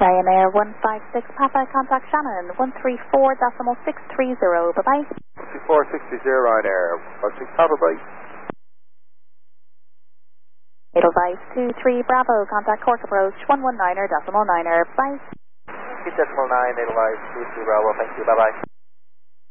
Ryanair 156 Papa, contact Shannon 134.630. Bye-bye. 134.630 Ryanair 156 Papa, bye. Edelweiss 23 Bravo, contact Cork approach 119.9er. Bye. 2.9 Edelweiss 23 Bravo, thank you, bye-bye.